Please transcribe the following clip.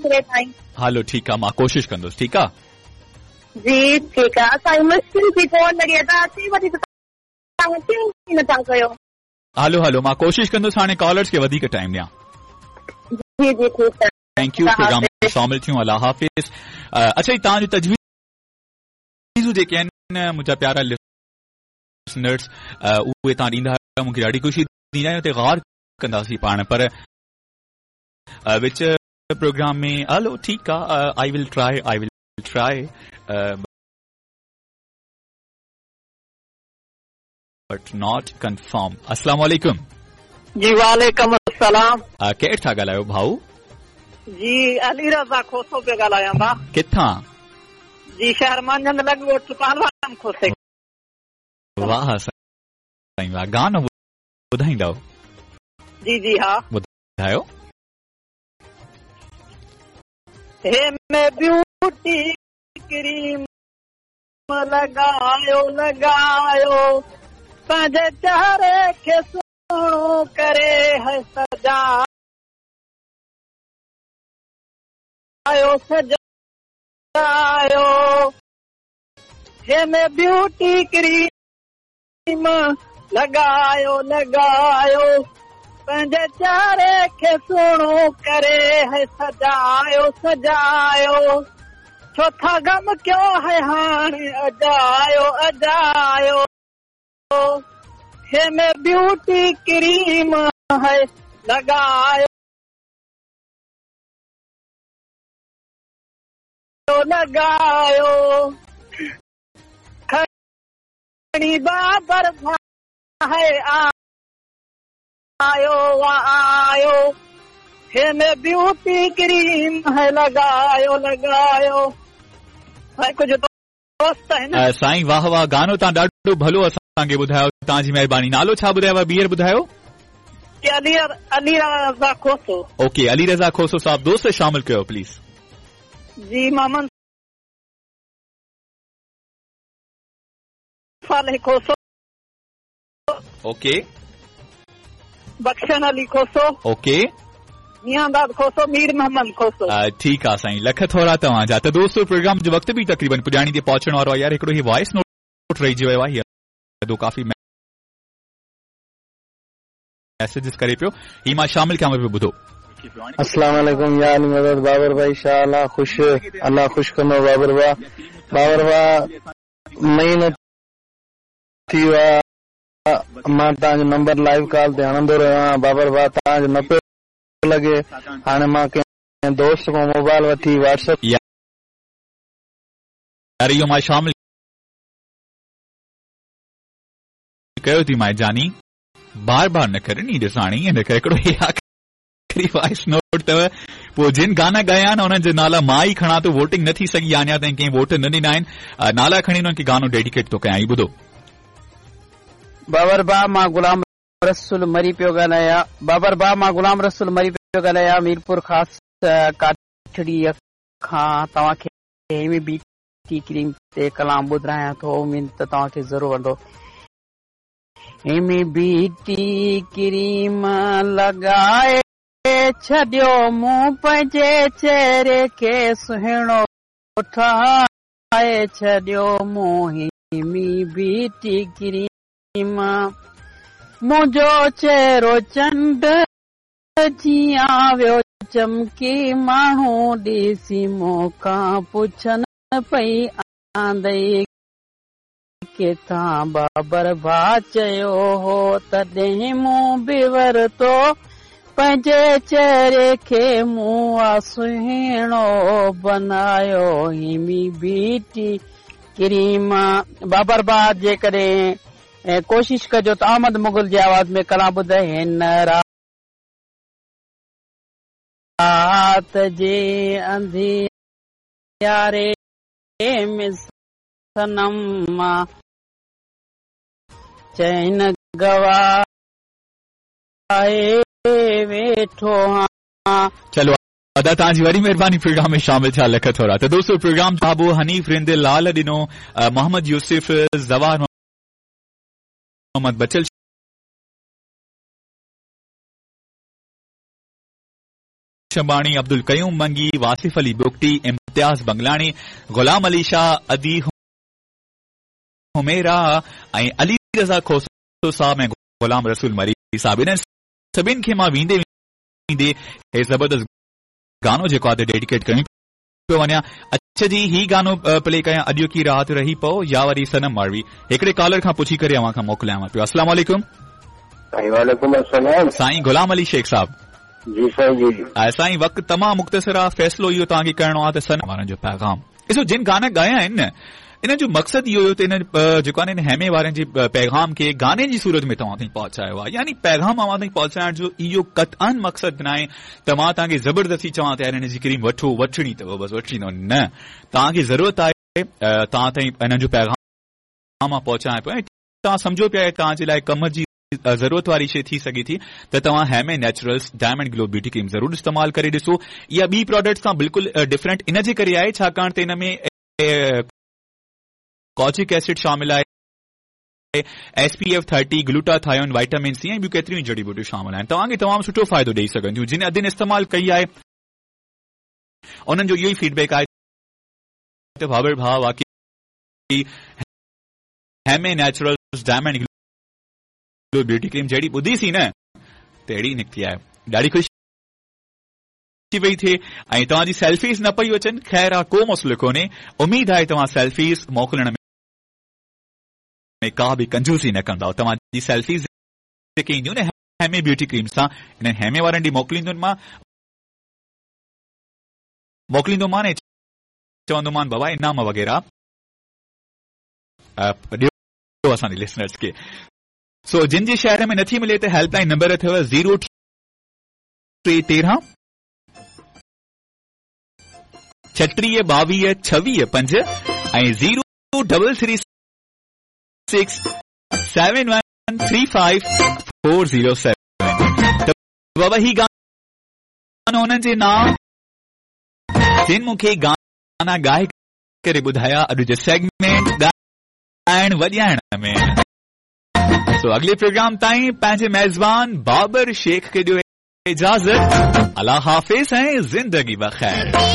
एतिरे ताईं। हलो ठीकु आहे, मां कोशिशि कंदुसि। ठीकु आहे जी ठीकु आहे। असांजी मुश्किल थी फोन लॻे तव्हां अची वठी नथा कयो। हलो हलो, मां कोशिशि कंदुसि हाणे कॉलर्स खे वधीक टाइम ॾियां। जी जी ठीकु आहे। थैंक यू, प्रोग्राम में शामिल थियूं। अल्लाह हाफ़िज़। अच्छा, तव्हांजो तजवीज़ूं जेके आहिनि मुंहिंजा प्यारा लिसनर्स उहे तव्हां ॾींदा आहियो, मूंखे ॾाढी ख़ुशी थींदी आहे। ते गौर कंदासीं पाण, पर विच प्रोग्राम में हलो ठीकु आहे, I will try but not confirm. अस्सलाम वालेकुम। जी वालेकुम अस्सलाम। केरु था ॻाल्हायो भाऊ? जी अली रज़ा खोसो पिया ॻाल्हायां भाउ। किथां? जी शहर मंझंदि लॻो पालवान खोसे। वाह साईं वाह, गानो ॿुधाईंदव? जी जी हा ॿुधायो। हे में ब्यूटी क्रीम लगायो लगायो, पंहिंजे चेहरे खे सुहिणो करे है सजायो सजायो। हे में ब्यूटी क्रीम लगायो लगायो, पंहिंजे चेहरे खे सुहिणो करे है सजायो सजायो। चौथा गम क्यों है हाणे अजायो अजायो। हे में ब्यूटी क्रीम है लगायो लगायो। खणी बाबर है आयो आयो। हे में ब्यूटी क्रीम है लगायो लगायो। कुछ दोस्त है न साईं वाह वाह, गानो तव्हां ॾाढो भलो असांखे ॿुधायो, तव्हांजी महिरबानी। नालो छा ॿुधायव? ॿीहर ॿुधायो। अली रज़ा खोसो। ओके, अली रज़ा खोसो साहब, दोस्त शामिल कयो please. Ji Mohammad Saleh Khoso. Okay. बख्शन Ali Khoso. Okay. Miandad खोसो, मीर मोहम्मद खोसो। ठीकु आहे साईं, लख थोरा तव्हांजा। त दोस्तो प्रोग्राम जो वक़्तु बि तक़रीबन पुॼाणी ते पहुचण वारो आहे। यार हिकिड़ो ही वॉइस नोट रहिजी वियो आहे, काफ़ी मैसेजेस करे पियो, ही मां शामिल कयां पियो। ॿुधो। अस्सलाम वालेकुम यार मदद बाबर भाई, शाह खुश अल्लाह खुश कंदो। बाबर भाउ महीनो थी वियो आहे, मां तव्हांजो नंबर लाइव कॉल ते हणंदो रहियो आहियां। बाबर भाउ तव्हांजो न पियो लॻे, हाणे मां कंहिं दोस्त खां मोबाइल वठी व्हाट्सएप यार इहो मां शामिल कयो थी मां जानी, बार बार न करे नी ॾिसाणी, ईअं न करे। हिकिड़ो आख़िरी वॉइस नोट अथव, पोइ जिन गाना ॻाया आहिनि उन्हनि जे नाला मां ई खणा थो। वोटिंग नथी सघी, अञा ताईं कंहिं वोट न ॾिना आहिनि। नाला खणी उन्हनि खे गानो डेडिकेट थो कयां। ॿुधो। बाबर भाउ मां गुलाम रसूल मरी पियो ॻाल्हायां। बाबर भाउ मां गुलाम रसूल मरी पियो ॻाल्हायां, मीरपुर ख़ासि काठड़ीअ खां। तव्हांखे हेमी बीटी क्रीम ते कलाम ॿुधायां थो, उमीद त तव्हांखे ज़रूरु वणंदो। हेमी बीटी क्रीम लॻाए छॾियो, मूं पंहिंजे चेहरे खे सुहिणो ठाहे छॾियो। मूं हेमी बीटी क्रीम, मुंहिंजो चेहरो चंड जीअं वियो चमकी, माण्हू ॾिसी मूंखां पुछनि पई आंदई किथां बाबर भाउ चयो हो। तॾहिं मूं बि वरितो पंहिंजे चेहरे खे, मूं सुहिणो बनायो हेमी बीटी क्रीम। बाबर भाउ जेकॾहिं कोशिश कजो त अहमद मुगल जी आवाज़ में कलाम ॿुधाए। हिन रात जे अंधियारे में सनम चैन गवाए वेठो। चलो अदा तव्हांजी वरी महिरबानी प्रोग्राम में शामिल थिया, लख थोरा। त दोस्तो प्रोग्राम साहबो हनीफ रिंद लाल ॾिनो, मोहम्मद यूसुफ, जवान मोहम्मद बचल चंबाणी, अब्दुल कयूम मंगी, वासिफ अली बुगटी, इम्तियाज बंगलानी, गुलाम अली शाह, अदी हुमेरा ऐं अली रज़ा खोसो साहब ऐं गुलाम रसूल मरी साहब, इन्हनि सभिनि खे मां वेंदे वेंदे हे ज़बरदस्त गानो जेको आहे डेडिकेट कयूं पियो वञा। अच्छा जी, ही गानो प्ले कयां, अॼु की रात रही पओ या वरी सनम मारवी। हिकिड़े कॉलर खां पुछी करे अव्हां खां मोकिलियांव पियो। अस्सलाम वालेकुम। वालेकुम अस्सलाम। साईं गुलाम अली शेख साहब। जी साईं जी। साईं वक़्तु तमामु मुख़्तसिर आहे, फ़ैसिलो इहो तव्हांखे करणो आहे त सनम वारनि जो पैगाम ॾिसो। जिन गाना ॻाया आहिनि इन जो मक़सदु इहो हुयो त इन जेको आहे हैमे वारनि जे पैगाम खे गाने जी सूरत में तव्हां ताईं पहुचायो आहे। यानी पैगाम अव्हां ताईं पहुचाइण जो इहो क़तअन मक़सदु न आहे त मां तव्हांखे ज़बरदस्ती चवां त यार हिन जी क्रीम वठो, वठणी अथव बसि वठणी अथव। न, तव्हांखे ज़रूरत आहे तव्हां ताईं हिननि जो पैगाम मां पहुचायां पियो ऐं तव्हां सम्झो पिया तव्हांजे लाइ कम जी ज़रूरत वारी शइ थी सघे थी त तव्हां हैमे naturals diamond glow beauty cream ज़रूरु इस्तेमालु करे ॾिसो। इहा ॿी प्रोडक्ट सां बिल्कुलु डिफरेंट इन जे करे आहे छाकाणि त इन में कॉचिक एसिड शामिल आहे, SPF 30, ग्लूटाथायोन, विटामिन सी ऐं ॿियूं केतिरियूं जड़ी बूटियूं शामिल आहिनि। तव्हांखे तमामु सुठो फ़ाइदो ॾेई सघंदियूं। जिन अदिन इस्तेमालु कई आहे उन्हनि जो इहो ई फीडबैक आहे त भावर भाउ वाकई हैमे naturals diamond glow beauty cream जहिड़ी ॿुधीसीं न तहिड़ी निकिती आहे। ॾाढी ख़ुशी पई थिए ऐं तव्हांजी सेल्फीज़ न पई अचनि। ख़ैर आहे, को मसइलो कोन्हे। उमीद आहे तव्हां सेल्फीज़ मोकिलण में का बि कंजूसी न कंदा। तव्हांजी सेल्फीज़ जेके ईंदियूं न हैमे ब्यूटी क्रीम सां, हिन हैमे वारनि ॾींहुं मोकिलींदोमान ऐं चवंदोमान बाबा इनाम वग़ैरह ॾियो असांजे लिसनर्स खे। सो जिन जे शहर में नथी मिले त हेल्पलाइन नंबर अथव 0313 36 22 26 5 ऐं 0336 7135 407। बाबा ही गानो हुननि जे नाम जिन मूंखे गाना ॻाए करे ॿुधाया अॼु जो सेगमेंट ॻाइण वॼाइण में। सो अगले प्रोग्राम ताईं पंहिंजे मेज़बान बाबर शेख खे ॾियो इजाज़त। अल्लाह हाफ़िज़ ऐं ज़िंदगी बख़ैर।